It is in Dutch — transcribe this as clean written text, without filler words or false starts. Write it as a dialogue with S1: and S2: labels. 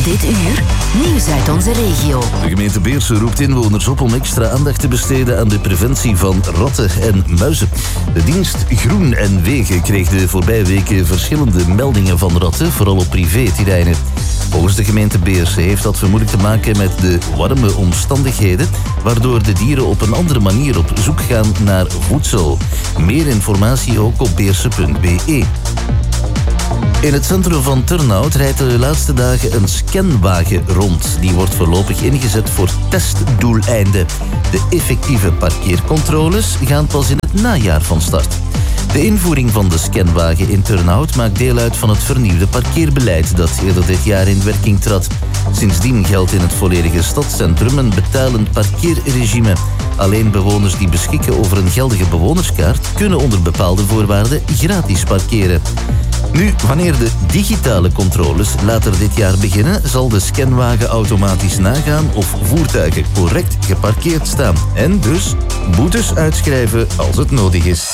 S1: Dit uur, nieuws uit onze regio.
S2: De gemeente Beersen roept inwoners op om extra aandacht te besteden aan de preventie van ratten en muizen. De dienst Groen en Wegen kreeg de voorbije weken verschillende meldingen van ratten, vooral op privéterreinen. Volgens de gemeente Beersen heeft dat vermoedelijk te maken met de warme omstandigheden, waardoor de dieren op een andere manier op zoek gaan naar voedsel. Meer informatie ook op beersen.be. In het centrum van Turnhout rijdt de laatste dagen een scanwagen rond. Die wordt voorlopig ingezet voor testdoeleinden. De effectieve parkeercontroles gaan pas in het najaar van start. De invoering van de scanwagen in Turnhout maakt deel uit van het vernieuwde parkeerbeleid dat eerder dit jaar in werking trad. Sindsdien geldt in het volledige stadscentrum een betalend parkeerregime. Alleen bewoners die beschikken over een geldige bewonerskaart kunnen onder bepaalde voorwaarden gratis parkeren. Nu, wanneer de digitale controles later dit jaar beginnen, zal de scanwagen automatisch nagaan of voertuigen correct geparkeerd staan. En dus boetes uitschrijven als het nodig is.